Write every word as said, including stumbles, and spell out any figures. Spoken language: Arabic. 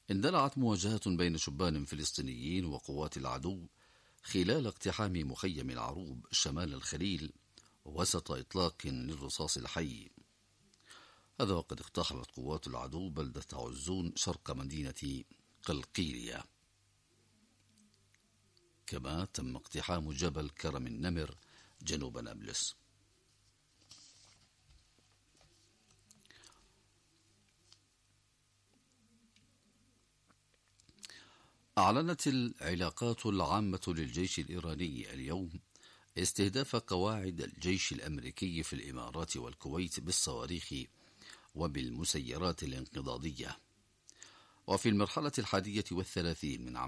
اندلعت مواجهات بين شبان فلسطينيين وقوات العدو خلال اقتحام مخيم العروب شمال الخليل وسط إطلاق للرصاص الحي. هذا وقد اقتحمت قوات العدو بلدة عزون شرق مدينة قلقيلية. كما تم اقتحام جبل كرم النمر جنوب نابلس. أعلنت العلاقات العامة للجيش الإيراني اليوم استهداف قواعد الجيش الأمريكي في الإمارات والكويت بالصواريخ وبالمسيرات الانقضاضية. وفي المرحلة الحادية والثلاثين من